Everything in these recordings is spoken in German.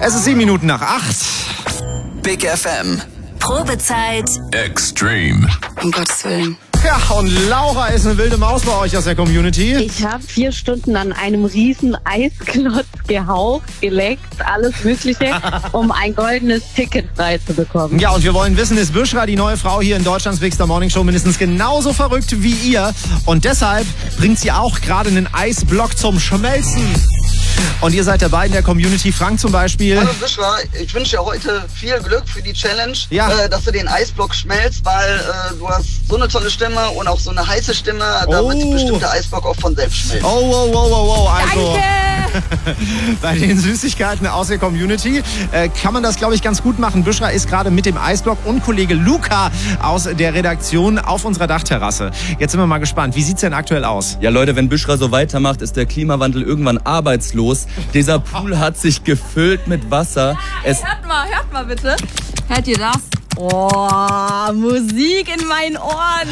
Es ist 7 Minuten nach 8. Big FM. Probezeit. Extreme. Um Gottes Willen. Ja, und Laura ist eine wilde Maus bei euch aus der Community. Ich habe 4 Stunden an einem riesen Eisklotz gehaucht, geleckt, alles Mögliche, um ein goldenes Ticket frei zu bekommen. Ja, und wir wollen wissen, ist Büschra, die neue Frau hier in Deutschlands Bigster Morning Show, mindestens genauso verrückt wie ihr? Und deshalb bringt sie auch gerade einen Eisblock zum Schmelzen. Und ihr seid dabei in der Community. Frank zum Beispiel. Hallo Büschra, ich wünsche dir heute viel Glück für die Challenge, Ja. dass du den Eisblock schmelzt, weil du hast so eine tolle Stimme und auch so eine heiße Stimme, da wird sich bestimmt der Eisblock auch von selbst schmelzen. Oh. Also, Danke! bei den Süßigkeiten aus der Community kann man das, glaube ich, ganz gut machen. Büschra ist gerade mit dem Eisblock und Kollege Luca aus der Redaktion auf unserer Dachterrasse. Jetzt sind wir mal gespannt. Wie sieht's denn aktuell aus? Ja Leute, wenn Büschra so weitermacht, ist der Klimawandel irgendwann arbeitslos. Dieser Pool hat sich gefüllt mit Wasser. Hört mal bitte. Hört ihr das? Oh, Musik in meinen Ohren.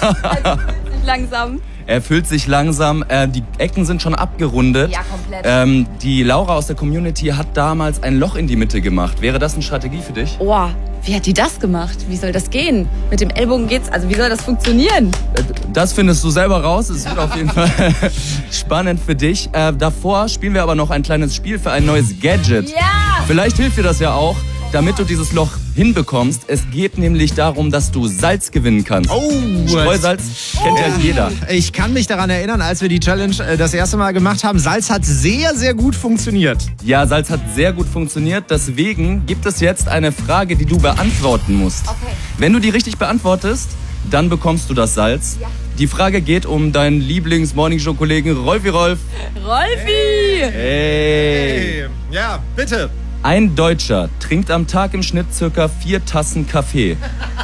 Langsam. Er füllt sich langsam, die Ecken sind schon abgerundet. Ja, komplett. Die Laura aus der Community hat damals ein Loch in die Mitte gemacht. Wäre das eine Strategie für dich? Oh, wie hat die das gemacht? Wie soll das gehen? Mit dem Ellbogen geht's, also wie soll das funktionieren? Das findest du selber raus. Es wird auf jeden Fall spannend für dich. Davor spielen wir aber noch ein kleines Spiel für ein neues Gadget. Ja! Vielleicht hilft dir das ja auch, damit du dieses Loch hinbekommst. Es geht nämlich darum, dass du Salz gewinnen kannst. Oh, Streusalz kennt ja jeder. Ich kann mich daran erinnern, als wir die Challenge das erste Mal gemacht haben. Salz hat sehr, sehr gut funktioniert. Ja, Salz hat sehr gut funktioniert. Deswegen gibt es jetzt eine Frage, die du beantworten musst. Okay. Wenn du die richtig beantwortest, dann bekommst du das Salz. Ja. Die Frage geht um deinen Lieblings-Morningshow-Kollegen Rolfi Rolf. Rolfi! Hey! Ja, bitte. Ein Deutscher trinkt am Tag im Schnitt ca. 4 Tassen Kaffee.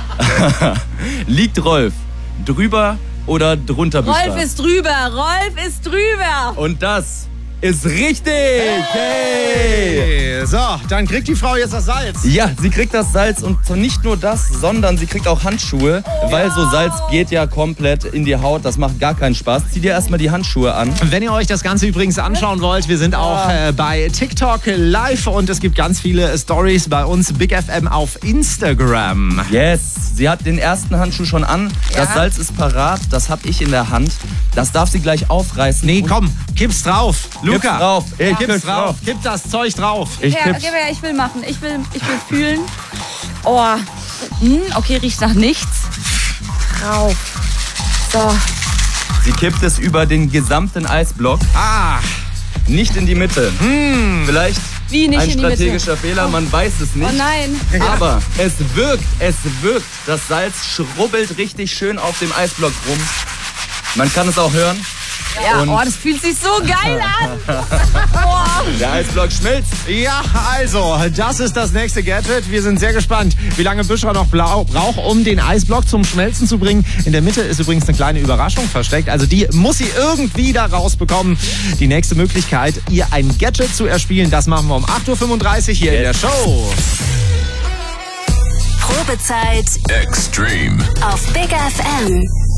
Liegt Rolf drüber oder drunter? Rolf ist drüber. Und das ist richtig! Hey! So, dann kriegt die Frau jetzt das Salz. Ja, sie kriegt das Salz und nicht nur das, sondern sie kriegt auch Handschuhe, weil so Salz geht ja komplett in die Haut. Das macht gar keinen Spaß. Zieh dir erstmal die Handschuhe an. Wenn ihr euch das Ganze übrigens anschauen wollt, wir sind auch bei TikTok live und es gibt ganz viele Stories bei uns, Big FM auf Instagram. Yes, sie hat den ersten Handschuh schon an. Ja. Das Salz ist parat, das habe ich in der Hand. Das darf sie gleich aufreißen. Nee, komm, kipp's drauf. Gib's Luca, drauf. Ich kipp's drauf. Kipp das Zeug drauf. Ich Ja, kipp's. gib her, ich will machen. Ich will fühlen. Oh. Okay, riecht nach nichts. Drauf. So. Sie kippt es über den gesamten Eisblock, Ah, nicht in die Mitte. Vielleicht Wie nicht ein in die Mitte? strategischer Fehler, man weiß es nicht. Oh nein. Aber es wirkt. Das Salz schrubbelt richtig schön auf dem Eisblock rum. Man kann es auch hören. Ja, Und- das fühlt sich so geil an. Boah. Der Eisblock schmilzt. ja, also, das ist das nächste Gadget. Wir sind sehr gespannt, wie lange Büschra noch braucht, um den Eisblock zum Schmelzen zu bringen. In der Mitte ist übrigens eine kleine Überraschung versteckt. Also die muss sie irgendwie da rausbekommen. Die nächste Möglichkeit, ihr ein Gadget zu erspielen, das machen wir um 8.35 Uhr hier in der Show. Probezeit Extreme. auf Big FM.